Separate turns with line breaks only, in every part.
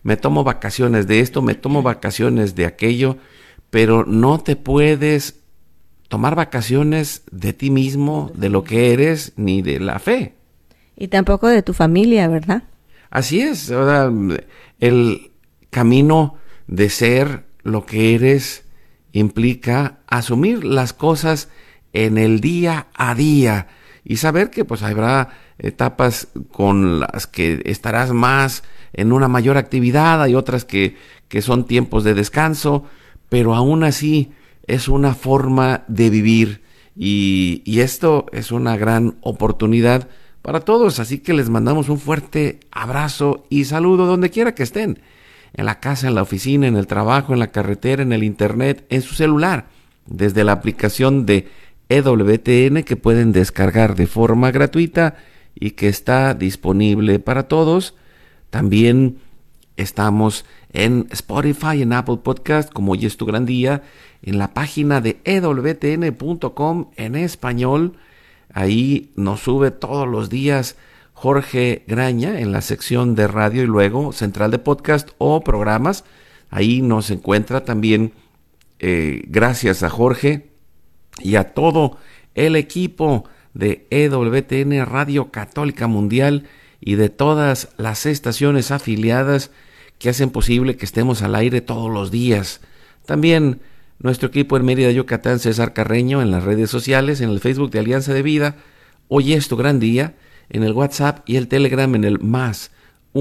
me tomo vacaciones de esto, me tomo vacaciones de aquello, pero no te puedes tomar vacaciones de ti mismo, de lo que eres, ni de la fe.
Y tampoco de tu familia, ¿verdad?
Así es, o sea, el camino de ser lo que eres implica asumir las cosas en el día a día y saber que pues habrá etapas con las que estarás más en una mayor actividad, hay otras que son tiempos de descanso, pero aún así es una forma de vivir y esto es una gran oportunidad para todos, así que les mandamos un fuerte abrazo y saludo donde quiera que estén, en la casa, en la oficina, en el trabajo, en la carretera, en el internet, en su celular, desde la aplicación de EWTN que pueden descargar de forma gratuita y que está disponible para todos. También estamos en Spotify, en Apple Podcast, como Hoy es tu gran día, en la página de ewtn.com en español. Ahí nos sube todos los días Jorge Graña en la sección de radio y luego central de podcast o programas. Ahí nos encuentra también, gracias a Jorge y a todo el equipo de EWTN Radio Católica Mundial y de todas las estaciones afiliadas que hacen posible que estemos al aire todos los días. También nuestro equipo en Mérida, Yucatán, César Carreño, en las redes sociales, en el Facebook de Alianza de Vida, Hoy es tu gran día, en el WhatsApp y el Telegram en el más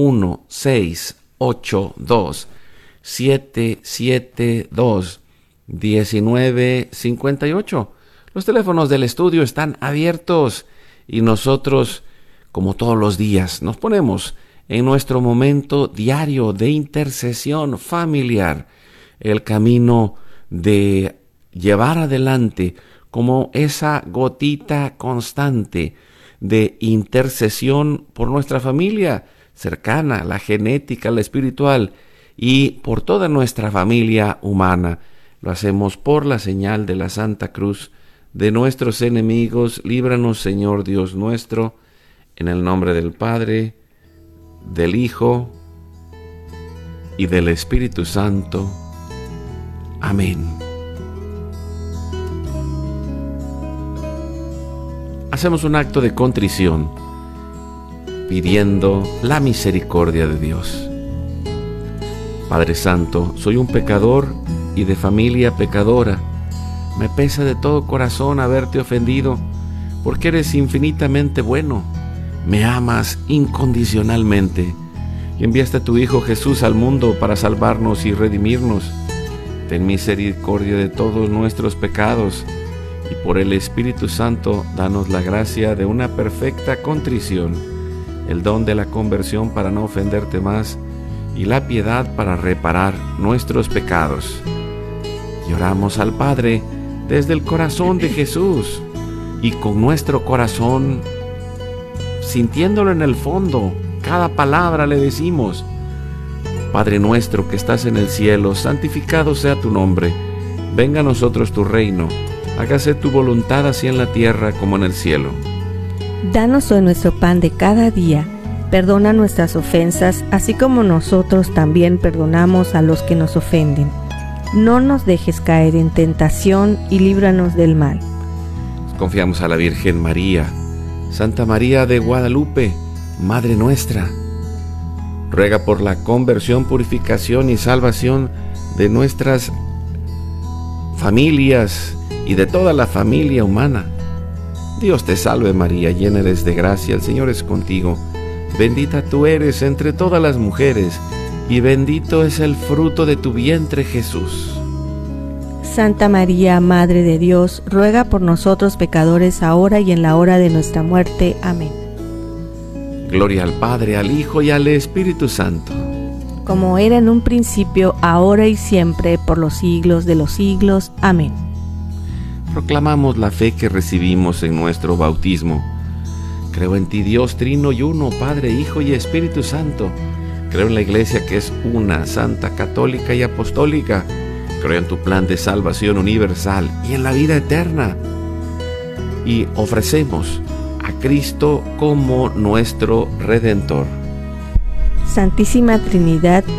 1-682-772-1958. Los teléfonos del estudio están abiertos y nosotros, como todos los días, nos ponemos en nuestro momento diario de intercesión familiar, el camino de llevar adelante como esa gotita constante de intercesión por nuestra familia cercana, la genética, la espiritual y por toda nuestra familia humana. Lo hacemos por la señal de la Santa Cruz de nuestros enemigos. Líbranos, Señor Dios nuestro, en el nombre del Padre, del Hijo y del Espíritu Santo. Amén. Hacemos un acto de contrición, pidiendo la misericordia de Dios. Padre Santo, soy un pecador y de familia pecadora. Me pesa de todo corazón haberte ofendido, porque eres infinitamente bueno. Me amas incondicionalmente y enviaste a tu Hijo Jesús al mundo para salvarnos y redimirnos. Ten misericordia de todos nuestros pecados y por el Espíritu Santo danos la gracia de una perfecta contrición, el don de la conversión para no ofenderte más y la piedad para reparar nuestros pecados. Y oramos al Padre desde el corazón de Jesús y con nuestro corazón, sintiéndolo en el fondo, cada palabra le decimos: Padre nuestro que estás en el cielo, santificado sea tu nombre. Venga a nosotros tu reino. Hágase tu voluntad así en la tierra como en el cielo.
Danos hoy nuestro pan de cada día. Perdona nuestras ofensas, así como nosotros también perdonamos a los que nos ofenden. No nos dejes caer en tentación y líbranos del mal.
Confiamos a la Virgen María. Santa María de Guadalupe, Madre nuestra, ruega por la conversión, purificación y salvación de nuestras familias y de toda la familia humana. Dios te salve María, llena eres de gracia, el Señor es contigo. Bendita tú eres entre todas las mujeres, y bendito es el fruto de tu vientre Jesús.
Santa María, Madre de Dios, ruega por nosotros pecadores, ahora y en la hora de nuestra muerte. Amén.
Gloria al Padre, al Hijo y al Espíritu Santo.
Como era en un principio, ahora y siempre, por los siglos de los siglos. Amén.
Proclamamos la fe que recibimos en nuestro bautismo. Creo en ti, Dios trino y uno, Padre, Hijo y Espíritu Santo. Creo en la Iglesia que es una, santa, católica y apostólica. Creo en tu plan de salvación universal y en la vida eterna. Y ofrecemos a Cristo como nuestro Redentor.
Santísima Trinidad,